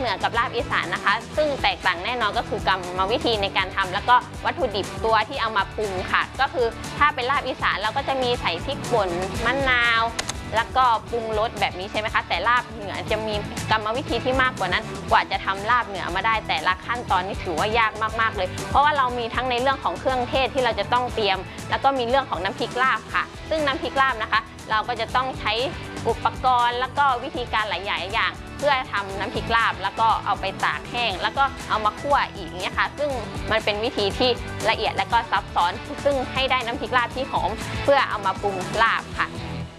นือกับลาบอีสานนะคะซึ่งแตกต่างแน่นอนก็คือกรรมวิธีในการทำแล้วก็วัตถุดิบตัวที่เอามาปรุงค่ะก็คือถ้าเป็นลาบอีสานเราก็จะมีใส่พริกป่นมะนาวแล้วก็ปรุงรสแบบนี้ใช่ไหมคะแต่ลาบเหนือจะมีกรรมวิธีที่มากกว่านั้นกว่าจะทำลาบเหนือมาได้แต่ละขั้นตอนนี่ถือว่ายากมากๆเลยเพราะว่าเรามีทั้งในเรื่องของเครื่องเทศที่เราจะต้องเตรียมแล้วก็มีเรื่องของน้ำพริกลาบค่ะซึ่งน้ำพริกลาบนะคะเราก็จะต้องใช้อุปกรณ์แล้วก็วิธีการหลายอย่างเพื่อทำน้ำพริกลาบแล้วก็เอาไปตากแห้งแล้วก็เอามาคั่วอีกเนี่ยค่ะซึ่งมันเป็นวิธีที่ละเอียดและก็ซับซ้อนซึ่งให้ได้น้ำพริกลาบที่หอมเพื่อเอามาปรุงลาบค่ะ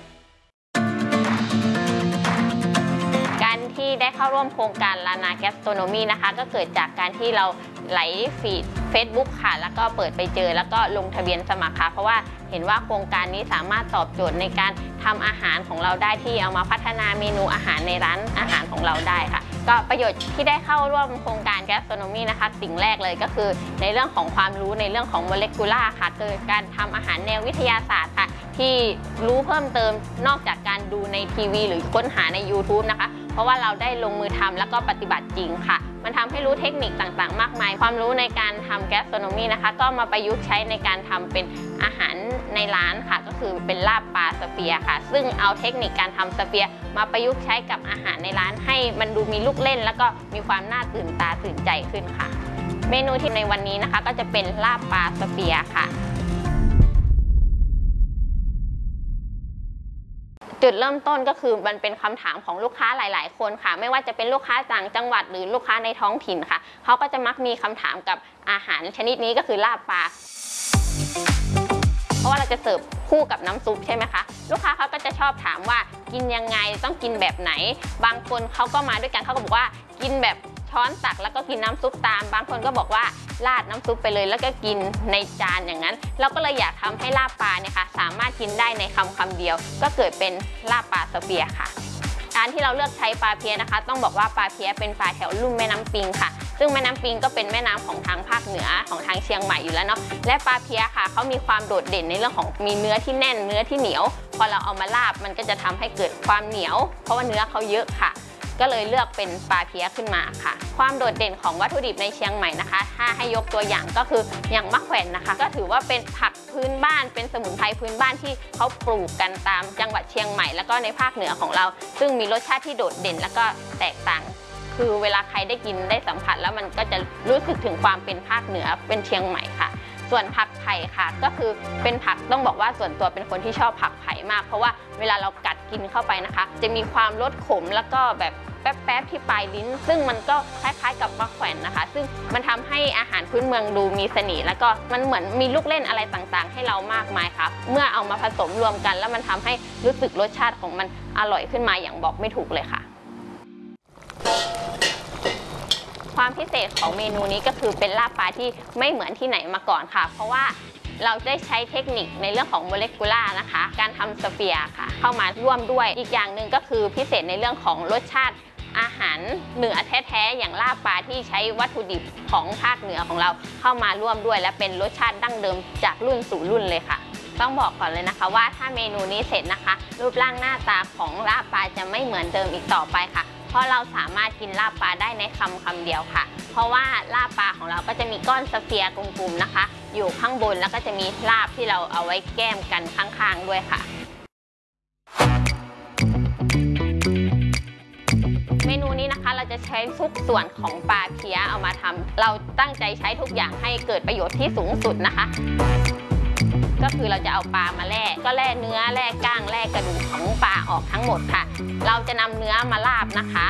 การที่ได้เข้าร่วมโครงการลานาแกสโตรโนมีนะคะก็เกิดจากการที่เราไหลฟีด Facebook ค่ะแล้วก็เปิดไปเจอแล้วก็ลงทะเบียนสมัครค่ะเพราะว่าเห็นว่าโครงการนี้สามารถตอบโจทย์ในการทำอาหารของเราได้ที่เอามาพัฒนาเมนูอาหารในร้านอาหารของเราได้ค่ะก็ประโยชน์ที่ได้เข้าร่วมโครงการแกสโตรโนมีนะคะสิ่งแรกเลยก็คือในเรื่องของความรู้ในเรื่องของโมเลกุล่าค่ะคือการทำอาหารแนววิทยาศาสตร์ค่ะที่รู้เพิ่มเติมนอกจากการดูในทีวีหรือค้นหาใน YouTube นะคะเพราะว่าเราได้ลงมือทำแล้วก็ปฏิบัติจริงค่ะมันทำให้รู้เทคนิคต่างๆมากมายความรู้ในการทำแกสโตรโนมีนะคะก็มาประยุกต์ใช้ในการทำเป็นอาหารในร้านค่ะก็คือเป็นลาบปลาสเฟียร์ค่ะซึ่งเอาเทคนิคการทำสเฟียร์มาประยุกต์ใช้กับอาหารในร้านให้มันดูมีลูกเล่นแล้วก็มีความน่าตื่นตาตื่นใจขึ้นค่ะเมนูที่ในวันนี้นะคะก็จะเป็นลาบปลาสเฟียร์ค่ะจุดเริ่มต้นก็คือมันเป็นคำถามของลูกค้าหลายๆคนค่ะไม่ว่าจะเป็นลูกค้าต่างจังหวัดหรือลูกค้าในท้องถิ่นค่ะเขาก็จะมักมีคำถามกับอาหารชนิดนี้ก็คือลาบปลาเพราะว่าเราจะเสิร์ฟคู่กับน้ำซุปใช่ไหมคะลูกค้าเขาก็จะชอบถามว่ากินยังไงต้องกินแบบไหนบางคนเขาก็มาด้วยกันเขาก็บอกว่ากินแบบช้อนตักแล้วก็กินน้ำซุปตามบางคนก็บอกว่าราดน้ำซุปไปเลยแล้วก็กินในจานอย่างนั้นเราก็เลยอยากทำให้ลาบปลาเนี่ยค่ะสามารถกินได้ในคำเดียวก็เกิดเป็นลาบปลาสเฟียร์ค่ะการที่เราเลือกใช้ปลาเพี้ยนะคะต้องบอกว่าปลาเพี้ยเป็นปลาแถวลุ่มแม่น้ำปิงค่ะซึ่งแม่น้ำปิงก็เป็นแม่น้ำของทางภาคเหนือของทางเชียงใหม่อยู่แล้วเนาะและปลาเพี้ยค่ะเขามีความโดดเด่นในเรื่องของมีเนื้อที่แน่นเนื้อที่เหนียวพอเราเอามาลาบมันก็จะทำให้เกิดความเหนียวเพราะว่าเนื้อเขาเยอะค่ะก็เลยเลือกเป็นปลาเพี้ยขึ้นมาค่ะความโดดเด่นของวัตถุดิบในเชียงใหม่นะคะถ้าให้ยกตัวอย่างก็คืออย่างมะแขวนนะคะก็ถือว่าเป็นผักพื้นบ้านเป็นสมุนไพรพื้นบ้านที่เขาปลูกกันตามจังหวัดเชียงใหม่แล้วก็ในภาคเหนือของเราซึ่งมีรสชาติที่โดดเด่นแล้วก็แตกต่างคือเวลาใครได้กินได้สัมผัสแล้วมันก็จะรู้สึกถึงความเป็นภาคเหนือเป็นเชียงใหม่ค่ะส่วนผักไผ่ค่ะก็คือเป็นผักต้องบอกว่าส่วนตัวเป็นคนที่ชอบผักไผ่มากเพราะว่าเวลาเรากัดกินเข้าไปนะคะจะมีความรสขมแล้วก็แบบแป๊บๆที่ปลายลิ้นซึ่งมันก็คล้ายๆกับมะแขวนนะคะซึ่งมันทำให้อาหารพื้นเมืองดูมีเสน่ห์แล้วก็มันเหมือนมีลูกเล่นอะไรต่างๆให้เรามากมายค่ะเมื่อเอามาผสมรวมกันแล้วมันทำให้รู้สึกรสชาติของมันอร่อยขึ้นมาอย่างบอกไม่ถูกเลยค่ะความพิเศษของเมนูนี้ก็คือเป็นลาบปลาที่ไม่เหมือนที่ไหนมาก่อนค่ะเพราะว่าเราได้ใช้เทคนิคในเรื่องของโมเลกุล่านะคะการทำสเฟียร์ค่ะเข้ามาร่วมด้วยอีกอย่างหนึ่งก็คือพิเศษในเรื่องของรสชาติอาหารเหนือแท้ๆอย่างลาบปลาที่ใช้วัตถุดิบของภาคเหนือของเราเข้ามาร่วมด้วยและเป็นรสชาติดั้งเดิมจากรุ่นสู่รุ่นเลยค่ะต้องบอกก่อนเลยนะคะว่าถ้าเมนูนี้เสร็จนะคะรูปร่างหน้าตาของลาบปลาจะไม่เหมือนเดิมอีกต่อไปค่ะเพราะเราสามารถกินลาบปลาได้ในคำเดียวค่ะเพราะว่าลาบปลาของเราก็จะมีก้อนสเฟียร์กลมๆนะคะอยู่ข้างบนแล้วก็จะมีลาบที่เราเอาไว้แก้มกันข้างๆด้วยค่ะเมนูนี้นะคะเราจะใช้ทุกส่วนของปลาเพี้ยเอามาทำเราตั้งใจใช้ทุกอย่างให้เกิดประโยชน์ที่สูงสุดนะคะก็คือเราจะเอาปลามาแล่ก็แล่เนื้อแล่ก้างแล่กระดูกของปลาออกทั้งหมดค่ะเราจะนำเนื้อมาลาบนะคะ